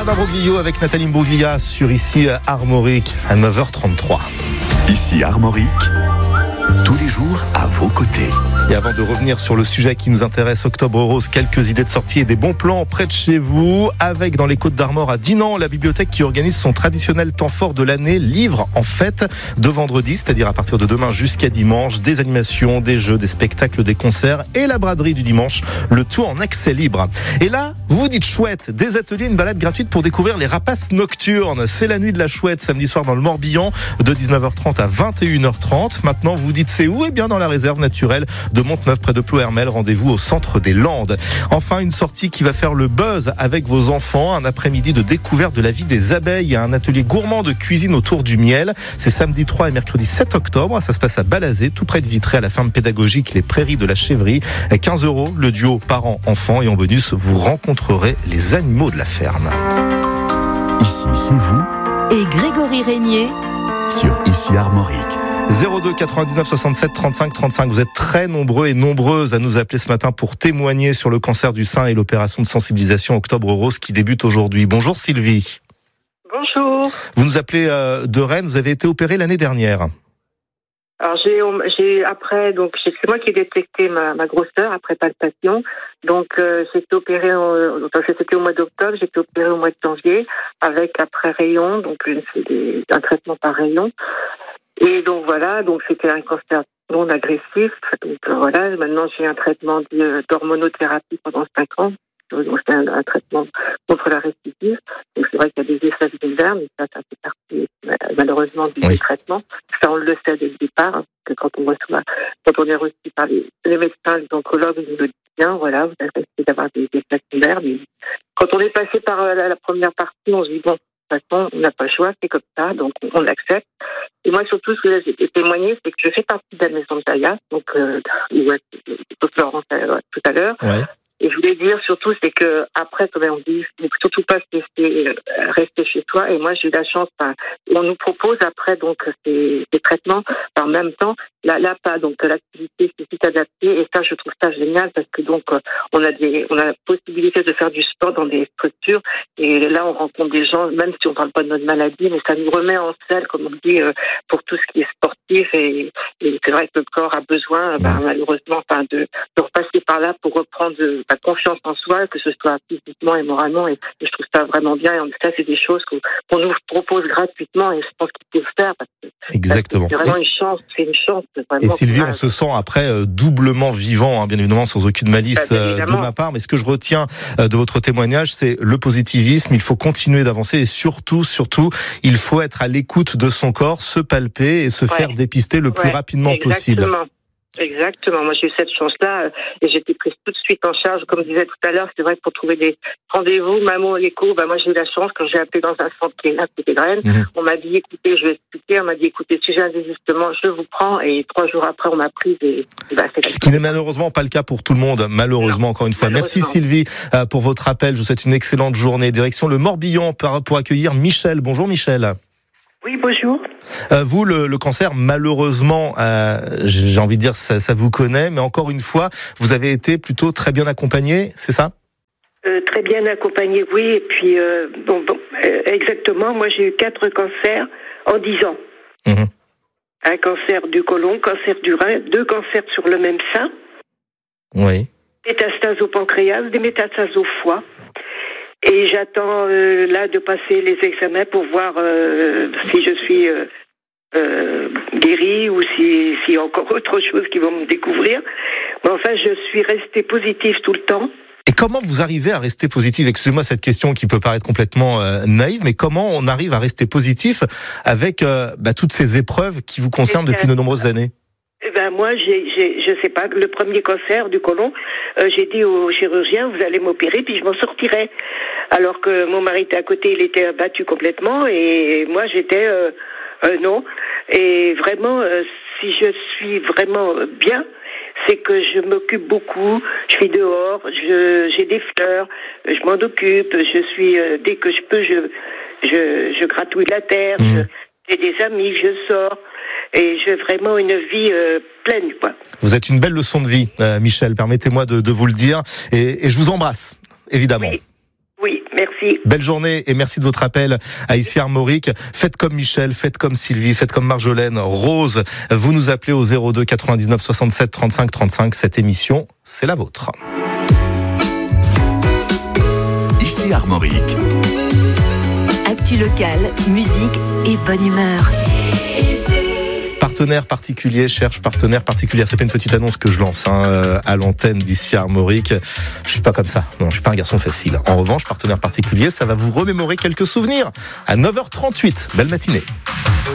d'Imbroglio avec Nathalie Imbroglia sur ici Armorique à 9h33. Ici Armorique, tous les jours à vos côtés. Et avant de revenir sur le sujet qui nous intéresse, Octobre Rose, quelques idées de sortie et des bons plans près de chez vous, avec dans les Côtes d'Armor à Dinan, la bibliothèque qui organise son traditionnel temps fort de l'année, livre en fête, de vendredi, c'est-à-dire à partir de demain jusqu'à dimanche, des animations, des jeux, des spectacles, des concerts et la braderie du dimanche, le tout en accès libre. Et là, vous dites chouette, des ateliers, une balade gratuite pour découvrir les rapaces nocturnes. C'est la nuit de la chouette, samedi soir dans le Morbihan, de 19h30 à 21h30. Maintenant, vous dites c'est où ? Eh bien, dans la réserve naturelle de Monteneuf près de Ploërmel, rendez-vous au centre des Landes. Enfin, une sortie qui va faire le buzz avec vos enfants, un après-midi de découverte de la vie des abeilles et un atelier gourmand de cuisine autour du miel. C'est samedi 3 et mercredi 7 octobre, ça se passe à Balazé, tout près de Vitré, à la ferme pédagogique Les Prairies de la Chèvrerie. 15 € le duo parents-enfants et en bonus, vous rencontrerez les animaux de la ferme. Ici, c'est vous et Grégory Régnier sur Ici Armorique. 02 99 67 35 35. Vous êtes très nombreux et nombreuses à nous appeler ce matin pour témoigner sur le cancer du sein et l'opération de sensibilisation Octobre Rose qui débute aujourd'hui. Bonjour Sylvie. Bonjour. Vous nous appelez de Rennes, vous avez été opérée l'année dernière. Alors c'est moi qui ai détecté ma grosseur après palpation. Donc j'étais opérée c'était au mois d'octobre, j'étais opérée au mois de janvier avec après rayon, donc un traitement par rayon. Et donc voilà, donc c'était un cancer non agressif. Donc voilà, maintenant j'ai un traitement d'hormonothérapie pendant 5 ans. Donc c'est un traitement contre la récidive. Donc c'est vrai qu'il y a des effets secondaires, mais ça fait partie malheureusement du traitement. Ça on le sait dès le départ, que quand on est reçu par les médecins, les oncologues, ils nous le disent bien, voilà, vous avez risqué d'avoir des effets secondaires. Mais quand on est passé par la première partie, on se dit bon, de toute façon, on n'a pas le choix, c'est comme ça, donc on l'accepte. Et moi, surtout, ce que j'ai témoigné, c'est que je fais partie de la maison de Gaïa, donc Florence tout à l'heure. Ouais. Et je voulais dire surtout, c'est que après, quand on dit, il ne faut surtout pas se laisser rester chez toi. Et moi, j'ai eu la chance. On nous propose après donc ces traitements. En même temps, l'APA, donc l'activité physique adaptée. Et ça, je trouve ça génial parce que donc on a la possibilité de faire du sport dans des structures. Et là, on rencontre des gens, même si on ne parle pas de notre maladie, mais ça nous remet en selle, comme on dit, pour tout ce qui est sportif. Et c'est vrai que le corps a besoin, malheureusement, de repasser par là pour reprendre la confiance en soi, que ce soit physiquement et moralement, et je trouve ça vraiment bien. Et ça, c'est des choses qu'on nous propose gratuitement, et je pense qu'il faut le faire parce que exactement. C'est vraiment une chance. Vraiment, et Sylvie, on se sent après doublement vivant, bien évidemment, sans aucune malice de ma part. Mais ce que je retiens de votre témoignage, c'est le positivisme. Il faut continuer d'avancer et surtout, il faut être à l'écoute de son corps, se palper et se faire dépister le plus rapidement possible. Exactement. Moi, j'ai eu cette chance-là et j'ai été prise tout de suite en charge. Comme je disais tout à l'heure, c'est vrai que pour trouver des rendez-vous, maman, l'écho, moi, j'ai eu la chance quand j'ai appelé dans un centre qui est là, à côté de Rennes. On m'a dit, écoutez, je vais expliquer. On m'a dit, écoutez, si j'ai un désistement, je vous prends. Et 3 jours après, on m'a prise c'est ce qui n'est malheureusement pas le cas pour tout le monde. Malheureusement, encore une fois. Merci Sylvie pour votre appel. Je vous souhaite une excellente journée. Direction le Morbihan pour accueillir Michel. Bonjour Michel. Oui, bonjour. Vous, le cancer, malheureusement, j'ai envie de dire, ça vous connaît, mais encore une fois, vous avez été plutôt très bien accompagné, c'est ça ? Très bien accompagné, oui. Et puis, exactement, moi j'ai eu 4 cancers en 10 ans. Un cancer du côlon, cancer du rein, 2 cancers sur le même sein. Oui. Métastases au pancréas, des métastases au foie. Et j'attends là de passer les examens pour voir si je suis guérie ou s'il y a encore autre chose qui vont me découvrir. Mais enfin, je suis restée positive tout le temps. Et comment vous arrivez à rester positive ? Excusez-moi cette question qui peut paraître complètement naïve, mais comment on arrive à rester positif avec toutes ces épreuves qui vous concernent depuis de nombreuses années ? Moi, je sais pas, le premier cancer du côlon, j'ai dit au chirurgien, vous allez m'opérer, puis je m'en sortirai. Alors que mon mari était à côté, il était abattu complètement, et moi, j'étais non. Et vraiment, si je suis vraiment bien, c'est que je m'occupe beaucoup, je suis dehors, j'ai des fleurs, je m'en occupe, je suis, dès que je peux, je gratouille la terre, j'ai des amis, je sors. Et j'ai vraiment une vie pleine, quoi. Vous êtes une belle leçon de vie, Michel, permettez-moi de vous le dire. Et je vous embrasse, évidemment. Oui, Merci. Belle journée et merci de votre appel à Issy-Armorique. Faites comme Michel, faites comme Sylvie, faites comme Marjolaine, Rose. Vous nous appelez au 02 99 67 35 35. Cette émission, c'est la vôtre. Issy-Armorique. Actu locale, musique et bonne humeur. Partenaire particulier cherche partenaire particulier. C'est pas une petite annonce que je lance à l'antenne d'Issy-Armorique. Je suis pas comme ça. Non, je suis pas un garçon facile. En revanche, partenaire particulier, ça va vous remémorer quelques souvenirs. À 9h38. Belle matinée.